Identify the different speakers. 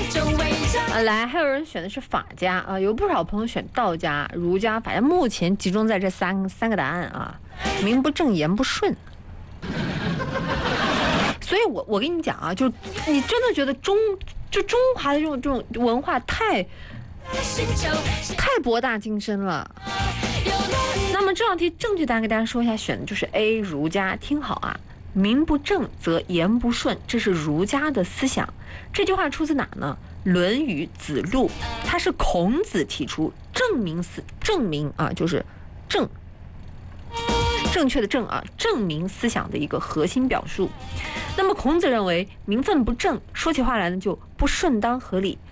Speaker 1: 来，还有人选的是法家啊，有不少朋友选道家、儒家、法家，目前集中在这三个答案啊，名不正言不顺。所以我跟你讲啊，就你真的觉得中华的这种文化太博大精深了。那么这道题正确答案跟大家说一下，选的就是 A 儒家。听好啊，名不正则言不顺，这是儒家的思想。这句话出自哪呢？《论语·子路》，它是孔子提出正名啊，就是正确的正啊，正名思想的一个核心表述。那么孔子认为名分不正，说起话来呢就不顺当合理。